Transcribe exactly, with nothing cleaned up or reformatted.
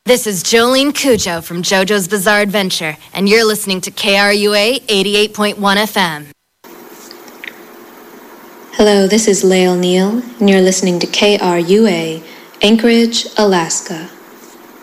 This is Jolene Cujo from JoJo's Bizarre Adventure, and you're listening to K R U A eighty-eight point one F M. Hello, this is Lael Neal, and you're listening to K R U A, Anchorage, Alaska.